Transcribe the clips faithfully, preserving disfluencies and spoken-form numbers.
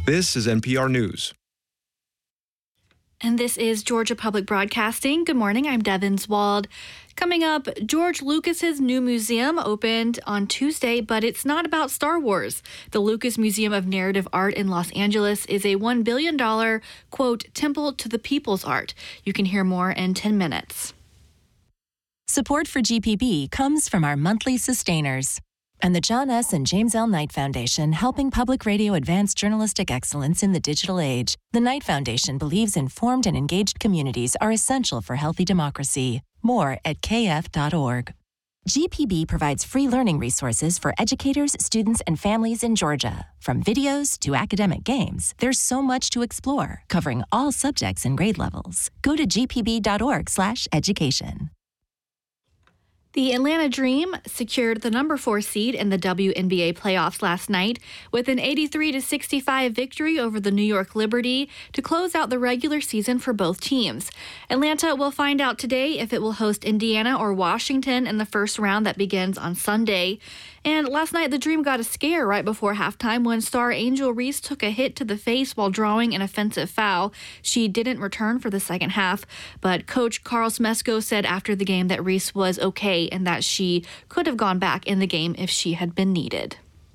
This is N P R News. And this is Georgia Public Broadcasting. Good morning, I'm Devin Zwald. Coming up, George Lucas's new museum opened on Tuesday, but it's not about Star Wars. The Lucas Museum of Narrative Art in Los Angeles is a one billion dollars, quote, temple to the people's art. You can hear more in ten minutes. Support for G P B comes from our monthly sustainers and the John S. and James L. Knight Foundation, helping public radio advance journalistic excellence in the digital age. The Knight Foundation believes informed and engaged communities are essential for healthy democracy. More at k f dot org. G P B provides free learning resources for educators, students, and families in Georgia. From videos to academic games, there's so much to explore, covering all subjects and grade levels. Go to g p b dot org slash education. The Atlanta Dream secured the number four seed in the W N B A playoffs last night with an eighty-three to sixty-five victory over the New York Liberty to close out the regular season for both teams. Atlanta will find out today if it will host Indiana or Washington in the first round that begins on Sunday. And last night, the Dream got a scare right before halftime when star Angel Reese took a hit to the face while drawing an offensive foul. She didn't return for the second half, but Coach Carl Smesko said after the game that Reese was okay and that she could have gone back in the game if she had been needed.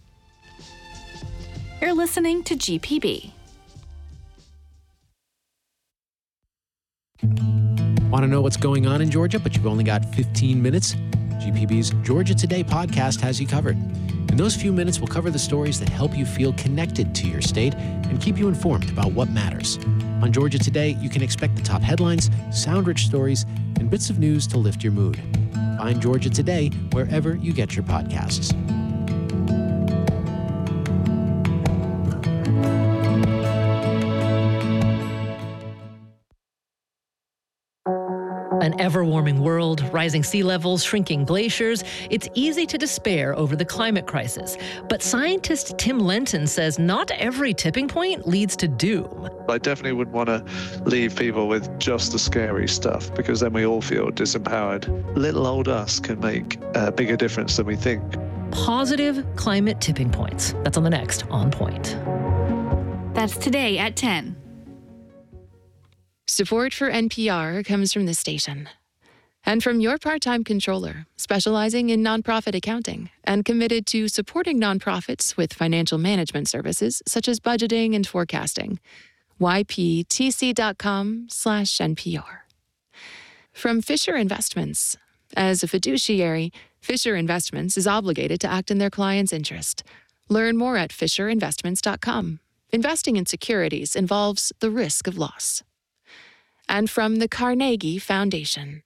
You're listening to G P B. Want to know what's going on in Georgia, but you've only got fifteen minutes? G P B's Georgia Today podcast has you covered. In those few minutes, we'll cover the stories that help you feel connected to your state and keep you informed about what matters. On Georgia Today, you can expect the top headlines, sound-rich stories, and bits of news to lift your mood. Find Georgia Today wherever you get your podcasts. An ever-warming world, rising sea levels, shrinking glaciers. It's easy to despair over the climate crisis. But scientist Tim Lenton says not every tipping point leads to doom. I definitely wouldn't want to leave people with just the scary stuff, because then we all feel disempowered. Little old us can make a bigger difference than we think. Positive climate tipping points. That's on the next On Point. That's today at ten. Support for N P R comes from this station and from your part-time controller, specializing in nonprofit accounting and committed to supporting nonprofits with financial management services such as budgeting and forecasting. y p t c dot com slash N P R. From Fisher Investments. As a fiduciary, Fisher Investments is obligated to act in their client's interest. Learn more at fisher investments dot com. Investing in securities involves the risk of loss. And from the Carnegie Foundation.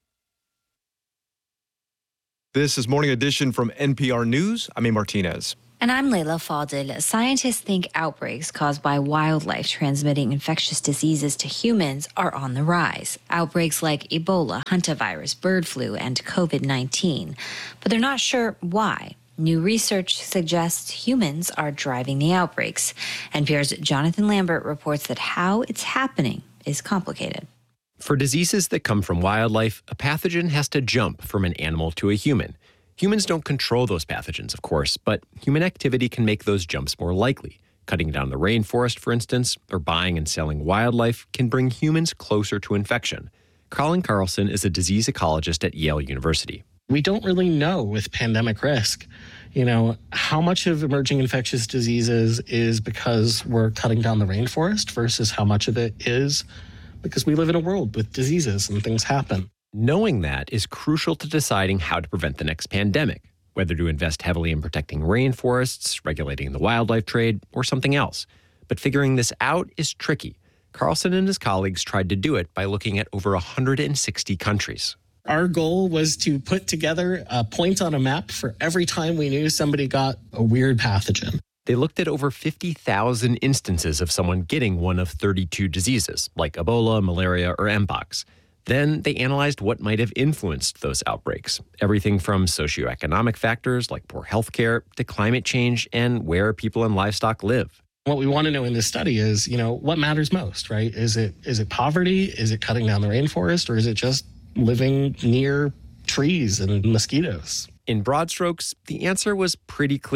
This is Morning Edition from N P R News. I'm A. Martinez. And I'm Layla Fadil. Scientists think outbreaks caused by wildlife transmitting infectious diseases to humans are on the rise. Outbreaks like Ebola, hantavirus, bird flu, and covid nineteen. But they're not sure why. New research suggests humans are driving the outbreaks. N P R's Jonathan Lambert reports that how it's happening is complicated. For diseases that come from wildlife, a pathogen has to jump from an animal to a human. Humans don't control those pathogens, of course, but human activity can make those jumps more likely. Cutting down the rainforest, for instance, or buying and selling wildlife can bring humans closer to infection. Colin Carlson is a disease ecologist at Yale University. We don't really know with pandemic risk, you know, how much of emerging infectious diseases is because we're cutting down the rainforest versus how much of it is because we live in a world with diseases and things happen. Knowing that is crucial to deciding how to prevent the next pandemic, whether to invest heavily in protecting rainforests, regulating the wildlife trade, or something else. But figuring this out is tricky. Carlson and his colleagues tried to do it by looking at over one hundred sixty countries. Our goal was to put together a point on a map for every time we knew somebody got a weird pathogen. They looked at over fifty thousand instances of someone getting one of thirty-two diseases, like Ebola, malaria, or Mpox. Then they analyzed what might have influenced those outbreaks, everything from socioeconomic factors like poor health care to climate change and where people and livestock live. What we want to know in this study is, you know, what matters most, right? Is it is it poverty? Is it cutting down the rainforest? Or is it just living near trees and mosquitoes? In broad strokes, the answer was pretty clear.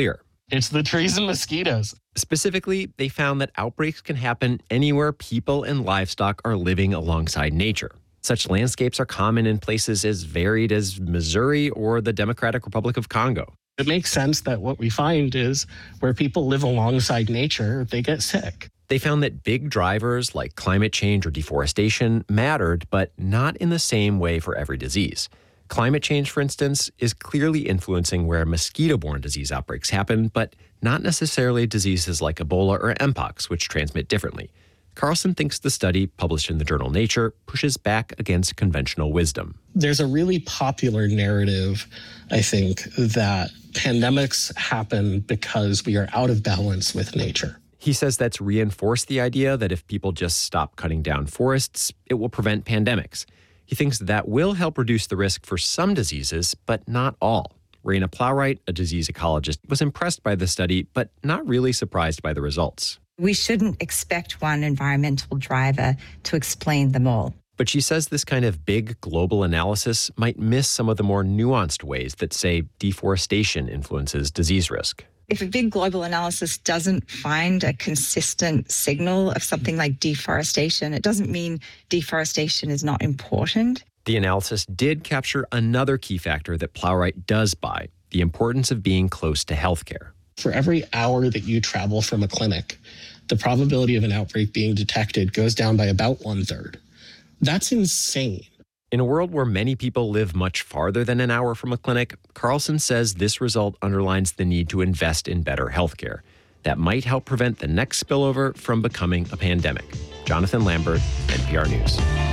It's the trees and mosquitoes. Specifically, they found that outbreaks can happen anywhere people and livestock are living alongside nature. Such landscapes are common in places as varied as Missouri or the Democratic Republic of Congo. It makes sense that what we find is where people live alongside nature, they get sick. They found that big drivers like climate change or deforestation mattered, but not in the same way for every disease. Climate change, for instance, is clearly influencing where mosquito-borne disease outbreaks happen, but not necessarily diseases like Ebola or Mpox, which transmit differently. Carlson thinks the study, published in the journal Nature, pushes back against conventional wisdom. There's a really popular narrative, I think, that pandemics happen because we are out of balance with nature. He says that's reinforced the idea that if people just stop cutting down forests, it will prevent pandemics. He thinks that will help reduce the risk for some diseases, but not all. Raina Plowright, a disease ecologist, was impressed by the study, but not really surprised by the results. We shouldn't expect one environmental driver to explain them all. But she says this kind of big global analysis might miss some of the more nuanced ways that, say, deforestation influences disease risk. If a big global analysis doesn't find a consistent signal of something like deforestation, it doesn't mean deforestation is not important. The analysis did capture another key factor that Plowright does buy, the importance of being close to healthcare. For every hour that you travel from a clinic, the probability of an outbreak being detected goes down by about one third. That's insane. In a world where many people live much farther than an hour from a clinic, Carlson says this result underlines the need to invest in better healthcare. That might help prevent the next spillover from becoming a pandemic. Jonathan Lambert, N P R News.